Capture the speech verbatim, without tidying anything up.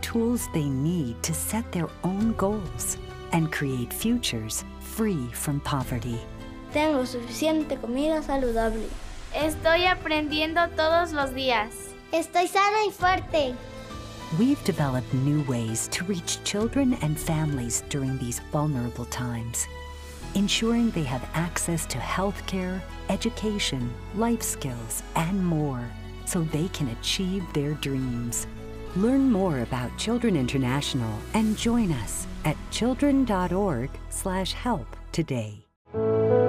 tools they need to set their own goals and create futures free from poverty. Tengo suficiente comida saludable. Estoy aprendiendo todos los días. Estoy sana y fuerte. We've developed new ways to reach children and families during these vulnerable times, ensuring they have access to healthcare, education, life skills, and more, so they can achieve their dreams. Learn more about Children International and join us at children dot org slash help today.